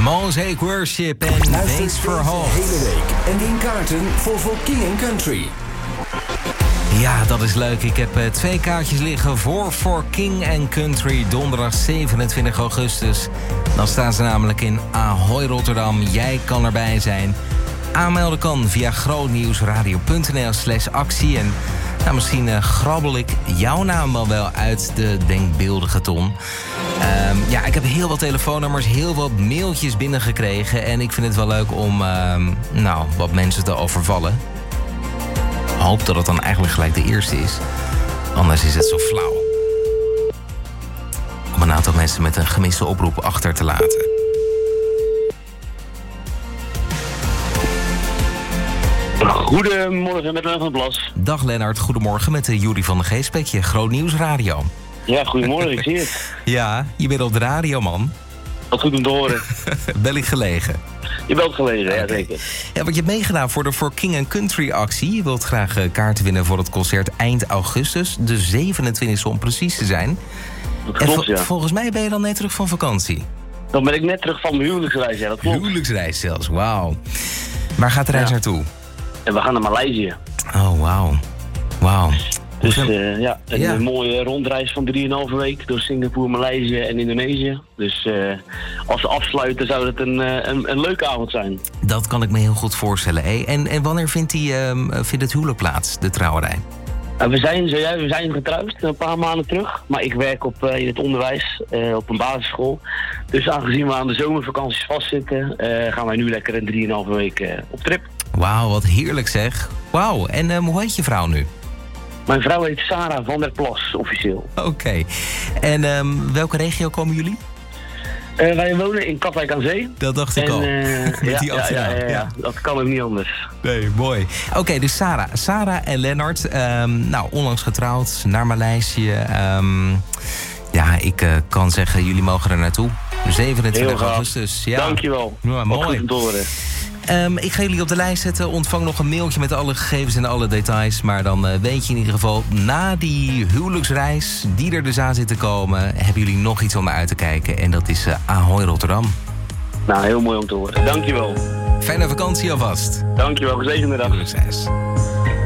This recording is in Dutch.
Mosaic Worship en Base for Hope. De hele week. En win kaarten voor King & Country. Ja, dat is leuk. Ik heb 2 kaartjes liggen voor King & Country donderdag 27 augustus. Dan staan ze namelijk in Ahoy Rotterdam. Jij kan erbij zijn. Aanmelden kan via grootnieuwsradio.nl/actie. En nou, misschien grabbel ik jouw naam wel uit de denkbeeldige ton. Ja, ik heb heel wat telefoonnummers, heel wat mailtjes binnengekregen. En ik vind het wel leuk om wat mensen te overvallen. Ik hoop dat het dan eigenlijk gelijk de eerste is. Anders is het zo flauw. Om een aantal mensen met een gemiste oproep achter te laten. Goedemorgen, met Lennart van Blas. Dag Lennart, goedemorgen met Jury van de Geestpetje, Groot Nieuws Radio. Ja, goedemorgen, ik zie het. Ja, je bent op de radio, man. Wat goed om te horen. Bel ik gelegen? Je bent gelegen, ja zeker. Ja, want je hebt meegedaan voor de For King & Country actie. Je wilt graag kaarten winnen voor het concert eind augustus. De 27e om precies te zijn. Dat klopt, ja. Volgens mij ben je dan net terug van vakantie. Dan ben ik net terug van mijn huwelijksreis, ja, dat klopt. Huwelijksreis zelfs, wauw. Waar gaat de reis naartoe? En we gaan naar Maleisië. Oh, wauw. Wauw. Dus een mooie rondreis van 3,5 week door Singapore, Maleisië en Indonesië. Dus als we afsluiten zou het een leuke avond zijn. Dat kan ik me heel goed voorstellen. Hey. En wanneer vindt het huwelijk plaats, de trouwerij? We zijn getrouwd een paar maanden terug. Maar ik werk in het onderwijs op een basisschool. Dus aangezien we aan de zomervakanties vastzitten, gaan wij nu lekker een 3,5 week op trip. Wauw, wat heerlijk zeg. Wauw, en hoe heet je vrouw nu? Mijn vrouw heet Sarah van der Plas, officieel. Oké. En welke regio komen jullie? Wij wonen in Katwijk aan Zee. Dat dacht ik al. Met die ja, dat kan ook niet anders. Nee, mooi. Oké, dus Sarah en Lennart, onlangs getrouwd, naar Maleisië. Ik kan zeggen, jullie mogen er naartoe. 27 augustus. Ja. Dankjewel. Ja, mooi. Goed om te horen. Ik ga jullie op de lijst zetten. Ontvang nog een mailtje met alle gegevens en alle details. Maar dan weet je in ieder geval, na die huwelijksreis die er dus aan zit te komen, hebben jullie nog iets om naar uit te kijken. En dat is Ahoy Rotterdam. Nou, heel mooi om te horen. Dankjewel. Fijne vakantie alvast. Dankjewel, gezegende dag. Huwelijksreis.